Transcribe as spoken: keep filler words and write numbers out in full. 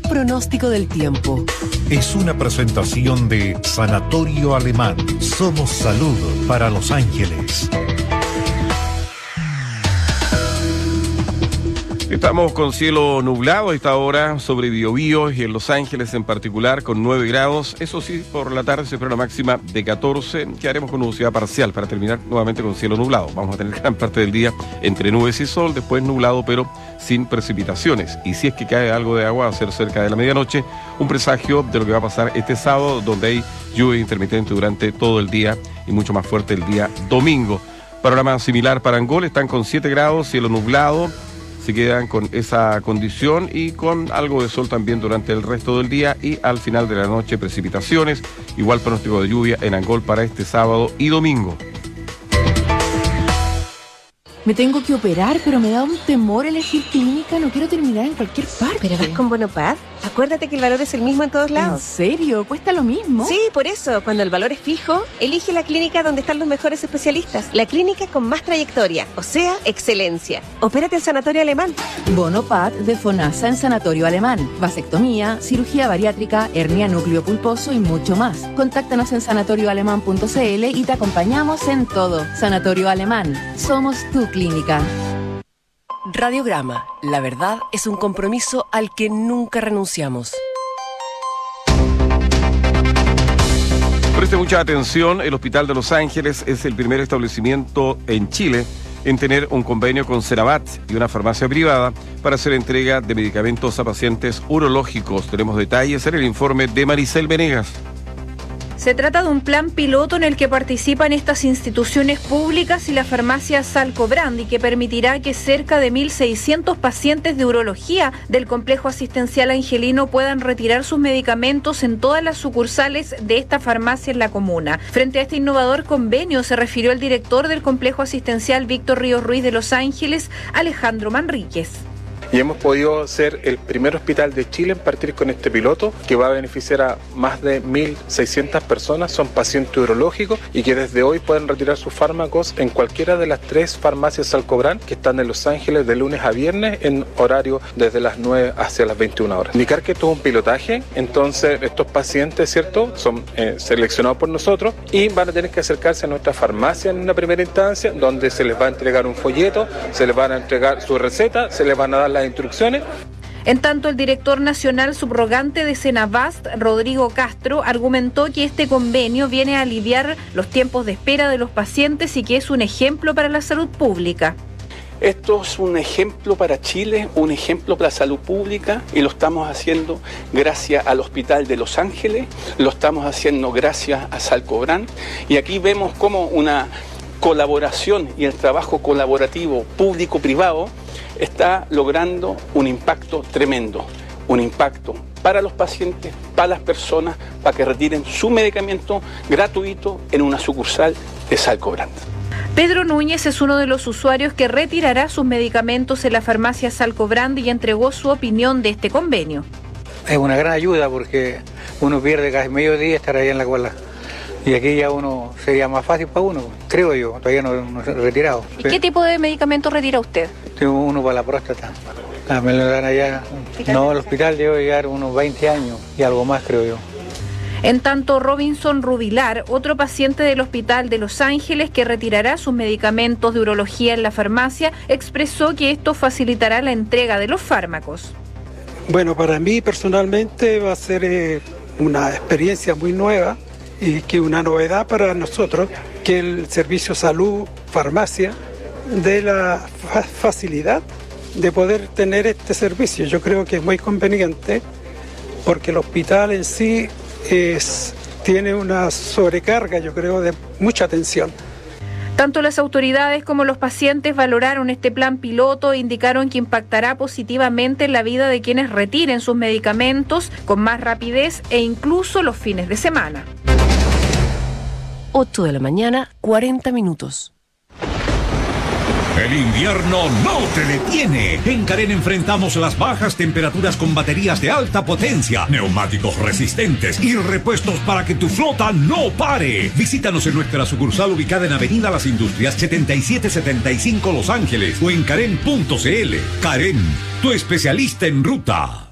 pronóstico del tiempo. Es una presentación de Sanatorio Alemán. Somos salud para Los Ángeles. Estamos con cielo nublado a esta hora sobre Biobío y en Los Ángeles en particular con nueve grados. Eso sí, por la tarde se espera una máxima de catorce, que haremos con nubosidad parcial para terminar nuevamente con cielo nublado. Vamos a tener gran parte del día entre nubes y sol, después nublado pero sin precipitaciones. Y si es que cae algo de agua, va a ser cerca de la medianoche, un presagio de lo que va a pasar este sábado, donde hay lluvia intermitente durante todo el día y mucho más fuerte el día domingo. Panorama similar para Angol, están con siete grados, cielo nublado. Se quedan con esa condición y con algo de sol también durante el resto del día y al final de la noche precipitaciones. Igual pronóstico de lluvia en Angol para este sábado y domingo. Me tengo que operar, pero me da un temor elegir clínica. No quiero terminar en cualquier parte. ¿Pero vas con Bonopad? Acuérdate que el valor es el mismo en todos lados. ¿En serio? ¿Cuesta lo mismo? Sí, por eso. Cuando el valor es fijo, elige la clínica donde están los mejores especialistas. La clínica con más trayectoria, o sea, excelencia. Opérate en Sanatorio Alemán. Bonopad de FONASA en Sanatorio Alemán. Vasectomía, cirugía bariátrica, hernia núcleo pulposo y mucho más. Contáctanos en sanatorio alemán punto c l y te acompañamos en todo. Sanatorio Alemán. Somos tu clínica. Radiograma. La verdad es un compromiso al que nunca renunciamos. Preste mucha atención, el Hospital de Los Ángeles es el primer establecimiento en Chile en tener un convenio con Cenavat y una farmacia privada para hacer entrega de medicamentos a pacientes urológicos. Tenemos detalles en el informe de Maricel Venegas. Se trata de un plan piloto en el que participan estas instituciones públicas y la farmacia Salcobrand y que permitirá que cerca de mil seiscientos pacientes de urología del complejo asistencial angelino puedan retirar sus medicamentos en todas las sucursales de esta farmacia en la comuna. Frente a este innovador convenio se refirió el director del complejo asistencial Víctor Ríos Ruiz de Los Ángeles, Alejandro Manríquez. Y hemos podido ser el primer hospital de Chile en partir con este piloto que va a beneficiar a más de mil seiscientas personas, son pacientes urológicos y que desde hoy pueden retirar sus fármacos en cualquiera de las tres farmacias Salcobrand que están en Los Ángeles de lunes a viernes en horario desde las nueve hacia las veintiuna horas. Indicar que esto es un pilotaje, entonces estos pacientes, ¿cierto?, son eh, seleccionados por nosotros y van a tener que acercarse a nuestra farmacia en una primera instancia donde se les va a entregar un folleto, se les van a entregar su receta, se les van a dar la las instrucciones. En tanto, el director nacional subrogante de Cenavast, Rodrigo Castro, argumentó que este convenio viene a aliviar los tiempos de espera de los pacientes y que es un ejemplo para la salud pública. Esto es un ejemplo para Chile, un ejemplo para la salud pública y lo estamos haciendo gracias al Hospital de Los Ángeles, lo estamos haciendo gracias a Salcobrand y aquí vemos cómo una colaboración y el trabajo colaborativo público-privado está logrando un impacto tremendo, un impacto para los pacientes, para las personas, para que retiren su medicamento gratuito en una sucursal de Salcobrand. Pedro Núñez es uno de los usuarios que retirará sus medicamentos en la farmacia Salcobrand y entregó su opinión de este convenio. Es una gran ayuda porque uno pierde casi medio día estar ahí en la cola. Y aquí ya uno sería más fácil para uno, creo yo, todavía no, no he retirado. ¿Y qué tipo de medicamento retira usted? Tengo uno para la próstata. Ah, me lo dan allá. No, al hospital debo llegar unos veinte años y algo más, creo yo. En tanto, Robinson Rubilar, otro paciente del Hospital de Los Ángeles que retirará sus medicamentos de urología en la farmacia, expresó que esto facilitará la entrega de los fármacos. Bueno, para mí personalmente va a ser eh, una experiencia muy nueva. Y que una novedad para nosotros, que el servicio salud, farmacia, dé la fa- facilidad de poder tener este servicio. Yo creo que es muy conveniente porque el hospital en sí es, tiene una sobrecarga, yo creo, de mucha atención. Tanto las autoridades como los pacientes valoraron este plan piloto e indicaron que impactará positivamente en la vida de quienes retiren sus medicamentos con más rapidez e incluso los fines de semana. ocho de la mañana, cuarenta minutos. El invierno no te detiene. En Carén enfrentamos las bajas temperaturas con baterías de alta potencia, neumáticos resistentes y repuestos para que tu flota no pare. Visítanos en nuestra sucursal ubicada en Avenida Las Industrias setenta y siete setenta y cinco Los Ángeles o en carén punto c l. Carén, tu especialista en ruta.